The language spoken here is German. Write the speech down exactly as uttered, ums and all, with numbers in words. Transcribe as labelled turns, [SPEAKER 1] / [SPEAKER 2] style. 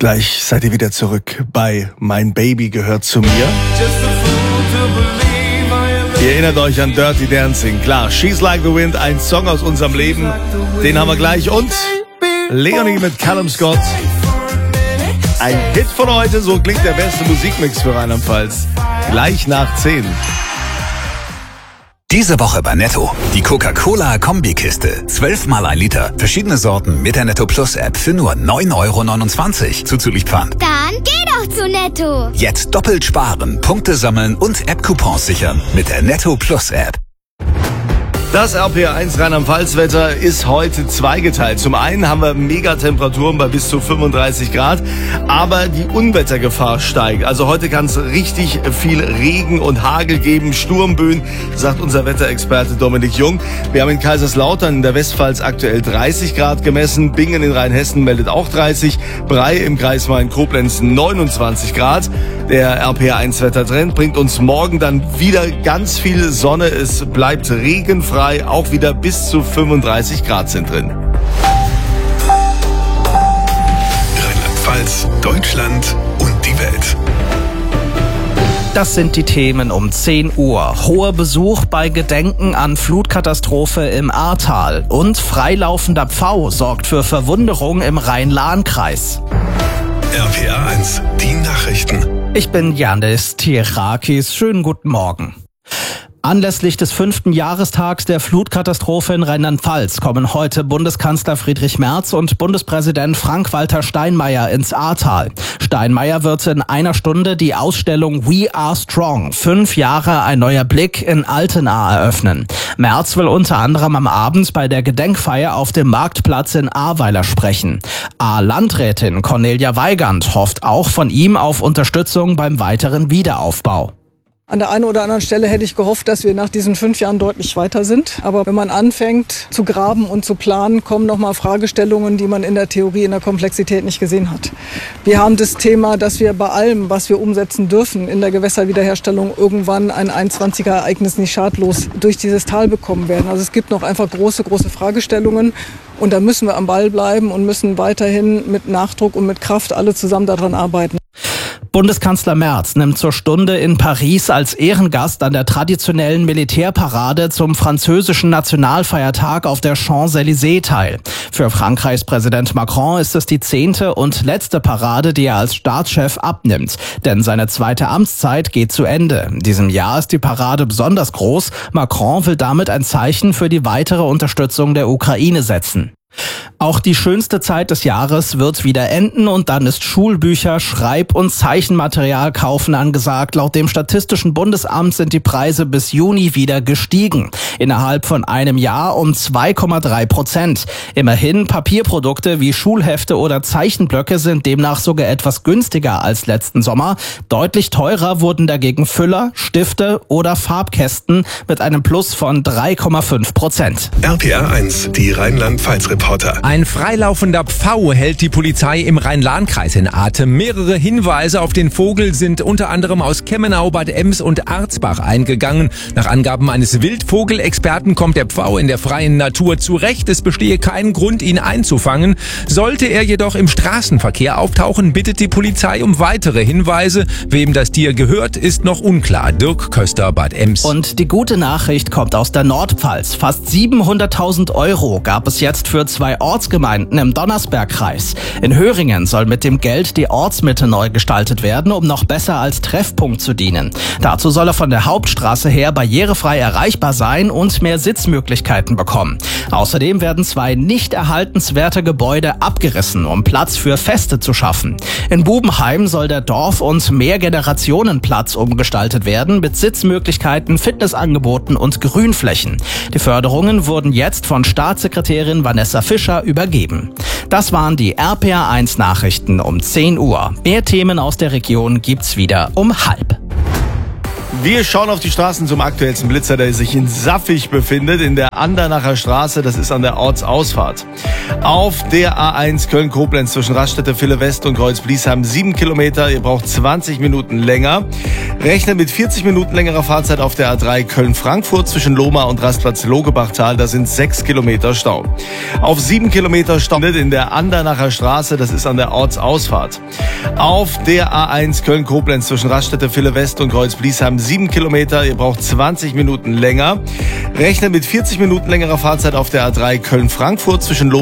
[SPEAKER 1] Gleich seid ihr wieder zurück bei Mein Baby gehört zu mir. Ihr erinnert euch an Dirty Dancing. Klar, She's Like the Wind, ein Song aus unserem Leben. Den haben wir gleich. Und Leonie mit Callum Scott. Ein Hit von heute, so klingt der beste Musikmix für Rheinland-Pfalz. Gleich nach zehn.
[SPEAKER 2] Diese Woche bei Netto. Die Coca-Cola-Kombikiste. Zwölfmal ein Liter. Verschiedene Sorten mit der Netto Plus App für nur neun Euro neunundzwanzig. Zuzüglich Pfand.
[SPEAKER 3] Dann geh doch zu Netto.
[SPEAKER 2] Jetzt doppelt sparen, Punkte sammeln und App-Coupons sichern mit der Netto Plus App.
[SPEAKER 1] Das R P R eins Rheinland-Pfalz-Wetter ist heute zweigeteilt. Zum einen haben wir Megatemperaturen bei bis zu fünfunddreißig Grad, aber die Unwettergefahr steigt. Also heute kann es richtig viel Regen und Hagel geben, Sturmböen, sagt unser Wetterexperte Dominik Jung. Wir haben in Kaiserslautern in der Westpfalz aktuell dreißig Grad gemessen, Bingen in Rheinhessen meldet auch dreißig, Brei im Kreis Main-Koblenz neunundzwanzig Grad. Der R P R eins Wettertrend bringt uns morgen dann wieder ganz viel Sonne. Es bleibt regenfrei. Auch wieder bis zu fünfunddreißig Grad sind drin.
[SPEAKER 2] Rheinland-Pfalz, Deutschland und die Welt.
[SPEAKER 4] Das sind die Themen um zehn Uhr. Hoher Besuch bei Gedenken an Flutkatastrophe im Ahrtal. Und freilaufender Pfau sorgt für Verwunderung im Rhein-Lahn-Kreis.
[SPEAKER 2] R P R eins, die Nachrichten.
[SPEAKER 4] Ich bin Yannis Tirakis. Schönen guten Morgen. Anlässlich des fünften Jahrestags der Flutkatastrophe in Rheinland-Pfalz kommen heute Bundeskanzler Friedrich Merz und Bundespräsident Frank-Walter Steinmeier ins Ahrtal. Steinmeier wird in einer Stunde die Ausstellung We Are Strong, fünf Jahre ein neuer Blick in Altena eröffnen. Merz will unter anderem am Abend bei der Gedenkfeier auf dem Marktplatz in Ahrweiler sprechen. A-Landrätin Cornelia Weigand hofft auch von ihm auf Unterstützung beim weiteren Wiederaufbau.
[SPEAKER 5] An der einen oder anderen Stelle hätte ich gehofft, dass wir nach diesen fünf Jahren deutlich weiter sind. Aber wenn man anfängt zu graben und zu planen, kommen nochmal Fragestellungen, die man in der Theorie in der Komplexität nicht gesehen hat. Wir haben das Thema, dass wir bei allem, was wir umsetzen dürfen, in der Gewässerwiederherstellung irgendwann ein einundzwanziger Ereignis nicht schadlos durch dieses Tal bekommen werden. Also es gibt noch einfach große, große Fragestellungen. Und da müssen wir am Ball bleiben und müssen weiterhin mit Nachdruck und mit Kraft alle zusammen daran arbeiten.
[SPEAKER 4] Bundeskanzler Merz nimmt zur Stunde in Paris als Ehrengast an der traditionellen Militärparade zum französischen Nationalfeiertag auf der Champs-Élysées teil. Für Frankreichs Präsident Macron ist es die zehnte und letzte Parade, die er als Staatschef abnimmt. Denn seine zweite Amtszeit geht zu Ende. In diesem Jahr ist die Parade besonders groß. Macron will damit ein Zeichen für die weitere Unterstützung der Ukraine setzen. Auch die schönste Zeit des Jahres wird wieder enden und dann ist Schulbücher, Schreib- und Zeichenmaterial kaufen angesagt. Laut dem Statistischen Bundesamt sind die Preise bis Juni wieder gestiegen. Innerhalb von einem Jahr um zwei Komma drei Prozent. Immerhin, Papierprodukte wie Schulhefte oder Zeichenblöcke sind demnach sogar etwas günstiger als letzten Sommer. Deutlich teurer wurden dagegen Füller, Stifte oder Farbkästen mit einem Plus von drei Komma fünf Prozent.
[SPEAKER 2] R P R eins, die Rheinland-Pfalz-Reporter.
[SPEAKER 6] Ein freilaufender Pfau hält die Polizei im Rhein-Lahn-Kreis in Atem. Mehrere Hinweise auf den Vogel sind unter anderem aus Kemmenau, Bad Ems und Arzbach eingegangen. Nach Angaben eines Wildvogelexperten kommt der Pfau in der freien Natur zurecht. Es bestehe kein Grund, ihn einzufangen. Sollte er jedoch im Straßenverkehr auftauchen, bittet die Polizei um weitere Hinweise. Wem das Tier gehört, ist noch unklar. Dirk Köster, Bad Ems.
[SPEAKER 4] Und die gute Nachricht kommt aus der Nordpfalz. Fast siebenhunderttausend Euro gab es jetzt für zwei Ortsgemeinden im Donnersbergkreis. In Höringen soll mit dem Geld die Ortsmitte neu gestaltet werden, um noch besser als Treffpunkt zu dienen. Dazu soll er von der Hauptstraße her barrierefrei erreichbar sein und mehr Sitzmöglichkeiten bekommen. Außerdem werden zwei nicht erhaltenswerte Gebäude abgerissen, um Platz für Feste zu schaffen. In Bubenheim soll der Dorf- und Mehrgenerationenplatz umgestaltet werden mit Sitzmöglichkeiten, Fitnessangeboten und Grünflächen. Die Förderungen wurden jetzt von Staatssekretärin Vanessa Fischer übergeben. Das waren die R P R eins Nachrichten um zehn Uhr. Mehr Themen aus der Region gibt's wieder um halb.
[SPEAKER 1] Wir schauen auf die Straßen zum aktuellsten Blitzer, der sich in Saffig befindet, in der Andernacher Straße. Das ist an der Ortsausfahrt. Auf der A eins Köln-Koblenz zwischen Raststätte Ville West und Kreuz-Bliesheim sieben Kilometer. Ihr braucht zwanzig Minuten länger. Rechnet mit vierzig Minuten längerer Fahrzeit auf der A drei Köln-Frankfurt zwischen Lohmar und Rastplatz Logebachtal. Da sind sechs Kilometer Stau. Auf sieben Kilometer Stau in der Andernacher Straße. Das ist an der Ortsausfahrt. Auf der A eins Köln-Koblenz zwischen Raststätte Ville West und Kreuz-Bliesheim sieben Kilometer. Ihr braucht zwanzig Minuten länger. Rechnet mit vierzig Minuten längerer Fahrzeit auf der A drei Köln-Frankfurt zwischen Lohmar